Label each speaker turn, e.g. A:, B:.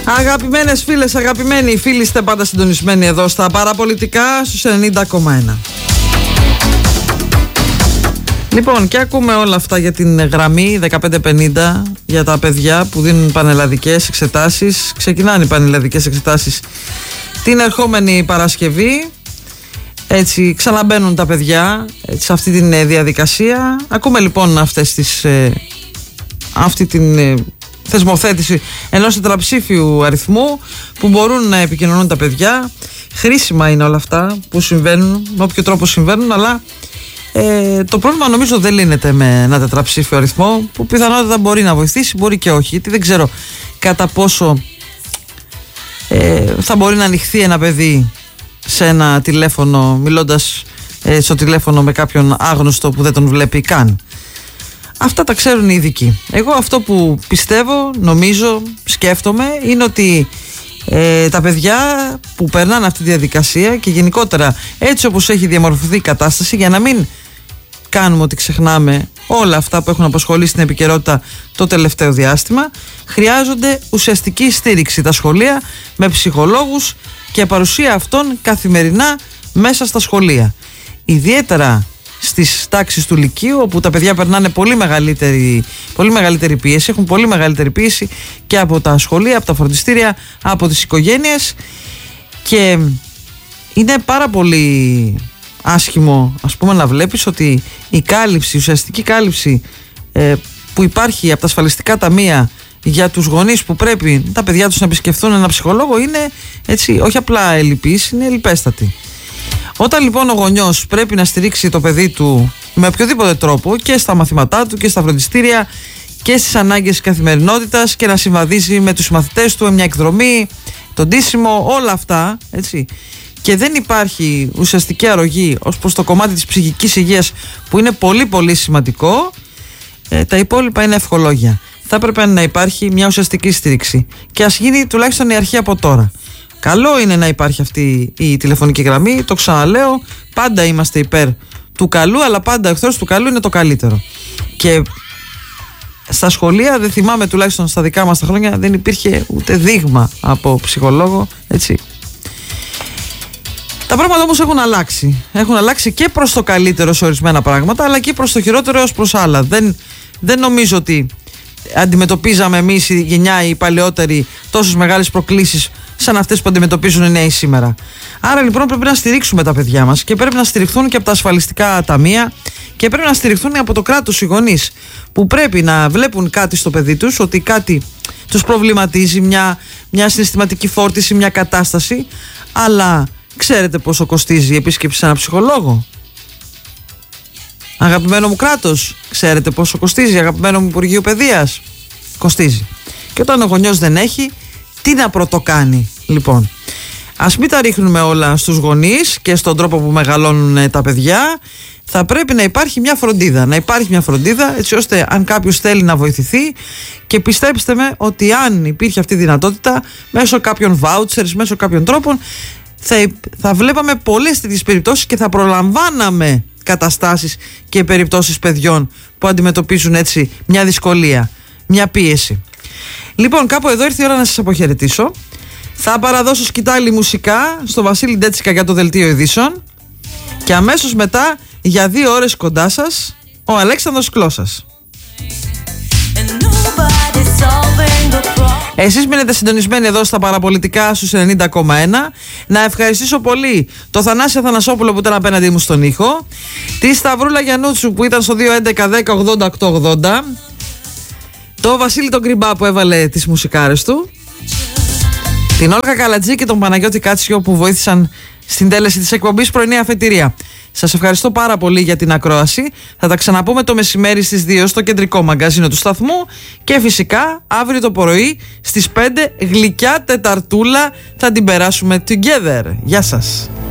A: Αγαπημένες φίλες, αγαπημένοι φίλοι, είστε πάντα συντονισμένοι εδώ στα παραπολιτικά στους 90,1. Λοιπόν, και ακούμε όλα αυτά για την γραμμή 1550 για τα παιδιά που δίνουν πανελλαδικές εξετάσεις. Ξεκινάνε οι πανελλαδικές εξετάσεις την ερχόμενη Παρασκευή. Έτσι ξαναμπαίνουν τα παιδιά σε αυτή τη διαδικασία. Ακούμε λοιπόν αυτή την θεσμοθέτηση ενός τετραψήφιου αριθμού που μπορούν να επικοινωνούν τα παιδιά. Χρήσιμα είναι όλα αυτά που συμβαίνουν, με όποιο τρόπο συμβαίνουν, αλλά το πρόβλημα νομίζω δεν λύνεται με ένα τετραψήφιο αριθμό που πιθανότατα μπορεί να βοηθήσει, μπορεί και όχι, γιατί δεν ξέρω κατά πόσο θα μπορεί να ανοιχθεί ένα παιδί σε ένα τηλέφωνο, μιλώντας στο τηλέφωνο με κάποιον άγνωστο που δεν τον βλέπει καν. Αυτά τα ξέρουν οι ειδικοί. Εγώ αυτό που πιστεύω, νομίζω, σκέφτομαι είναι ότι τα παιδιά που περνάνε αυτή τη διαδικασία και γενικότερα έτσι όπως έχει διαμορφωθεί η κατάσταση, για να μην κάνουμε ότι ξεχνάμε όλα αυτά που έχουν απασχολήσει την επικαιρότητα το τελευταίο διάστημα, χρειάζονται ουσιαστική στήριξη τα σχολεία με ψυχολόγους και παρουσία αυτών καθημερινά μέσα στα σχολεία. Ιδιαίτερα στις τάξεις του Λυκείου, όπου τα παιδιά περνάνε πολύ μεγαλύτερη πίεση, έχουν πολύ μεγαλύτερη πίεση και από τα σχολεία, από τα φροντιστήρια, από τις οικογένειες, και είναι πάρα πολύ άσχημο, ας πούμε, να βλέπεις ότι η κάλυψη, η ουσιαστική κάλυψη που υπάρχει από τα ασφαλιστικά ταμεία για τους γονείς που πρέπει τα παιδιά τους να επισκεφθούν ένα ψυχολόγο είναι έτσι, όχι απλά ελλειπής, είναι ελλειπέστατη. Όταν λοιπόν ο γονιός πρέπει να στηρίξει το παιδί του με οποιοδήποτε τρόπο και στα μαθήματά του και στα φροντιστήρια και στις ανάγκες της καθημερινότητας και να συμβαδίζει με τους μαθητές του, μια εκδρομή, τον ντύσιμο, όλα αυτά, έτσι, και δεν υπάρχει ουσιαστική αρρωγή ως προς το κομμάτι της ψυχικής υγείας που είναι πολύ πολύ σημαντικό, τα υπόλοιπα είναι ευχολόγια. Θα έπρεπε να υπάρχει μια ουσιαστική στήριξη και ας γίνει τουλάχιστον η αρχή από τώρα. Καλό είναι να υπάρχει αυτή η τηλεφωνική γραμμή, το ξαναλέω, πάντα είμαστε υπέρ του καλού, αλλά πάντα εχθρός του καλού είναι το καλύτερο. Και στα σχολεία, δεν θυμάμαι, τουλάχιστον στα δικά μας τα χρόνια, δεν υπήρχε ούτε δείγμα από ψυχολόγο, έτσι. Τα πράγματα όμως έχουν αλλάξει. Έχουν αλλάξει και προς το καλύτερο σε ορισμένα πράγματα, αλλά και προς το χειρότερο έως προς άλλα. Δεν νομίζω ότι αντιμετωπίζαμε εμείς η γενιά, οι παλαιότεροι, τόσες μεγάλες προκλήσεις σαν αυτές που αντιμετωπίζουν οι νέοι σήμερα. Άρα λοιπόν πρέπει να στηρίξουμε τα παιδιά μας και πρέπει να στηριχθούν και από τα ασφαλιστικά ταμεία και πρέπει να στηριχθούν από το κράτος οι γονείς που πρέπει να βλέπουν κάτι στο παιδί τους, ότι κάτι τους προβληματίζει, μια συναισθηματική φόρτιση, μια κατάσταση. Αλλά ξέρετε πόσο κοστίζει η επίσκεψη σε ένα ψυχολόγο? Αγαπημένο μου κράτος, ξέρετε πόσο κοστίζει? Αγαπημένο μου Υπουργείο Παιδείας, κοστίζει. Και όταν ο γονιός δεν έχει, τι να πρωτοκάνει? Λοιπόν, ας μην τα ρίχνουμε όλα στους γονείς και στον τρόπο που μεγαλώνουν τα παιδιά. Θα πρέπει να υπάρχει μια φροντίδα. Να υπάρχει μια φροντίδα έτσι ώστε αν κάποιος θέλει να βοηθηθεί, και πιστέψτε με ότι αν υπήρχε αυτή η δυνατότητα μέσω κάποιων vouchers, μέσω κάποιων τρόπων, θα βλέπαμε πολλές τέτοιες περιπτώσεις και θα προλαμβάναμε καταστάσεις και περιπτώσεις παιδιών που αντιμετωπίζουν έτσι μια δυσκολία, μια πίεση. Λοιπόν, κάπου εδώ ήρθε η ώρα να σας αποχαιρετήσω. Θα παραδώσω σκητάλη μουσικά στο Βασίλη Ντέτσικα για το δελτίο ειδήσεων και αμέσως μετά για 2 ώρες κοντά σας ο Αλέξανδρος Κλώσας. Εσείς μείνετε συντονισμένοι εδώ στα παραπολιτικά στους 90,1. Να ευχαριστήσω πολύ το Θανάση Αθανασόπουλο που ήταν απέναντί μου στον ήχο, τη Σταυρούλα Γιαννούτσου που ήταν στο 211-10-80-880, το Βασίλη τον Κρυμπά που έβαλε τις μουσικάρες του, την Όλγα Καλατζή και τον Παναγιώτη Κάτσιο που βοήθησαν στην τέλεση της εκπομπής Πρωινή Αφετηρία. Σας ευχαριστώ πάρα πολύ για την ακρόαση. Θα τα ξαναπούμε το μεσημέρι στις 2 στο κεντρικό μαγκαζίνο του σταθμού και φυσικά αύριο το πρωί στις 5 γλυκιά τεταρτούλα θα την περάσουμε together. Γεια σας.